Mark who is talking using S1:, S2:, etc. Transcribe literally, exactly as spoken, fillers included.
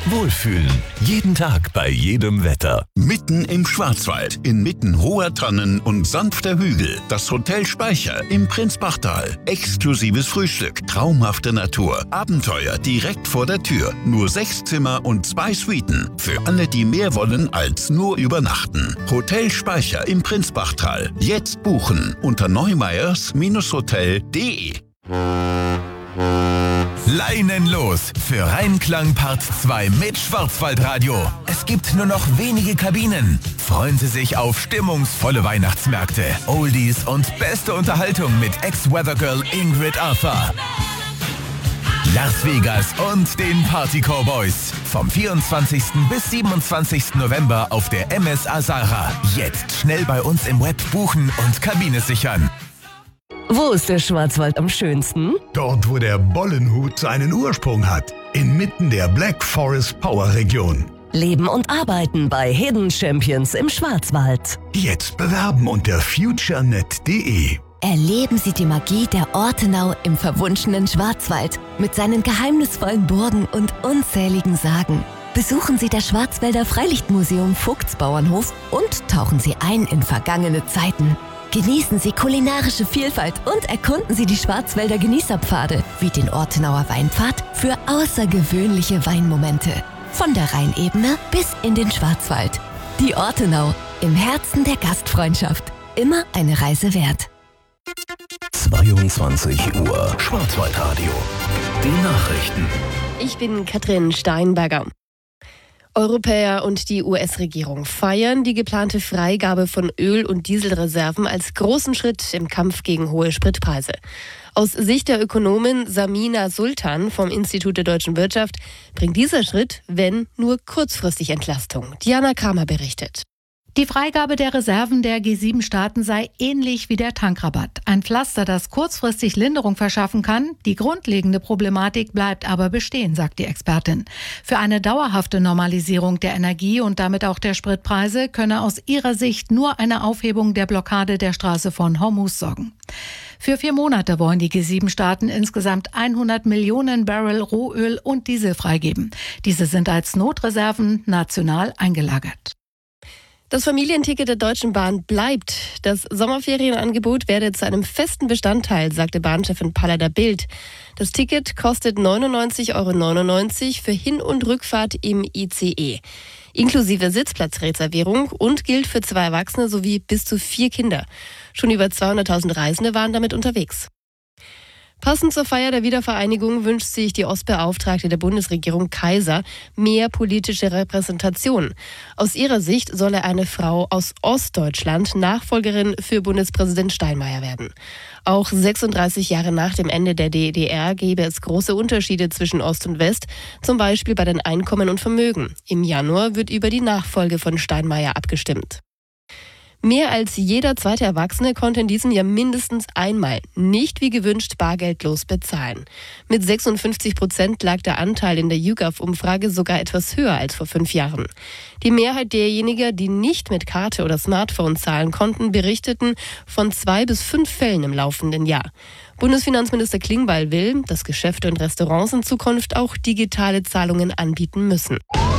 S1: Wohlfühlen. Jeden Tag bei jedem Wetter.
S2: Mitten im Schwarzwald, inmitten hoher Tannen und sanfter Hügel. Das Hotel Speicher im Prinzbachtal. Exklusives Frühstück, traumhafte Natur, Abenteuer direkt vor der Tür. Nur sechs Zimmer und zwei Suiten. Für alle, die mehr wollen als nur übernachten. Hotel Speicher im Prinzbachtal. Jetzt buchen unter neumeyers Hotel punkt de.
S1: Leinen los für Rheinklang Part zwei mit Schwarzwaldradio. Es gibt nur noch wenige Kabinen. Freuen Sie sich auf stimmungsvolle Weihnachtsmärkte, Oldies und beste Unterhaltung mit Ex-Weathergirl Ingrid Arthur. Las Vegas und den Party Cowboys. Vom vierundzwanzigsten bis siebenundzwanzigsten November auf der M S Azara. Jetzt schnell bei uns im Web buchen und Kabine sichern.
S3: Wo ist der Schwarzwald am schönsten?
S4: Dort, wo der Bollenhut seinen Ursprung hat. Inmitten der Black Forest Power Region.
S3: Leben und arbeiten bei Hidden Champions im Schwarzwald.
S4: Jetzt bewerben unter futurenet punkt de.
S5: Erleben Sie die Magie der Ortenau im verwunschenen Schwarzwald mit seinen geheimnisvollen Burgen und unzähligen Sagen. Besuchen Sie das Schwarzwälder Freilichtmuseum Vogtsbauernhof und tauchen Sie ein in vergangene Zeiten. Genießen Sie kulinarische Vielfalt und erkunden Sie die Schwarzwälder Genießerpfade wie den Ortenauer Weinpfad für außergewöhnliche Weinmomente. Von der Rheinebene bis in den Schwarzwald. Die Ortenau, im Herzen der Gastfreundschaft. Immer eine Reise wert.
S1: zweiundzwanzig Uhr Schwarzwaldradio. Die Nachrichten.
S6: Ich bin Katrin Steinberger. Europäer und die U S-Regierung feiern die geplante Freigabe von Öl- und Dieselreserven als großen Schritt im Kampf gegen hohe Spritpreise. Aus Sicht der Ökonomin Samina Sultan vom Institut der Deutschen Wirtschaft bringt dieser Schritt, wenn, nur kurzfristig Entlastung. Diana Kramer berichtet.
S7: Die Freigabe der Reserven der G sieben Staaten sei ähnlich wie der Tankrabatt. Ein Pflaster, das kurzfristig Linderung verschaffen kann. Die grundlegende Problematik bleibt aber bestehen, sagt die Expertin. Für eine dauerhafte Normalisierung der Energie und damit auch der Spritpreise könne aus ihrer Sicht nur eine Aufhebung der Blockade der Straße von Hormuz sorgen. Für vier Monate wollen die G sieben Staaten insgesamt hundert Millionen Barrel Rohöl und Diesel freigeben. Diese sind als Notreserven national eingelagert.
S6: Das Familienticket der Deutschen Bahn bleibt. Das Sommerferienangebot werde zu einem festen Bestandteil, sagte Bahnchefin Palla der Bild. Das Ticket kostet neunundneunzig Euro neunundneunzig für Hin- und Rückfahrt im I C E, inklusive Sitzplatzreservierung und gilt für zwei Erwachsene sowie bis zu vier Kinder. Schon über zweihunderttausend Reisende waren damit unterwegs. Passend zur Feier der Wiedervereinigung wünscht sich die Ostbeauftragte der Bundesregierung Kaiser mehr politische Repräsentation. Aus ihrer Sicht solle eine Frau aus Ostdeutschland Nachfolgerin für Bundespräsident Steinmeier werden. Auch sechsunddreißig Jahre nach dem Ende der D D R gäbe es große Unterschiede zwischen Ost und West, zum Beispiel bei den Einkommen und Vermögen. Im Januar wird über die Nachfolge von Steinmeier abgestimmt. Mehr als jeder zweite Erwachsene konnte in diesem Jahr mindestens einmal, nicht wie gewünscht, bargeldlos bezahlen. Mit sechsundfünfzig Prozent lag der Anteil in der YouGov-Umfrage sogar etwas höher als vor fünf Jahren. Die Mehrheit derjenigen, die nicht mit Karte oder Smartphone zahlen konnten, berichteten von zwei bis fünf Fällen im laufenden Jahr. Bundesfinanzminister Klingbeil will, dass Geschäfte und Restaurants in Zukunft auch digitale Zahlungen anbieten müssen.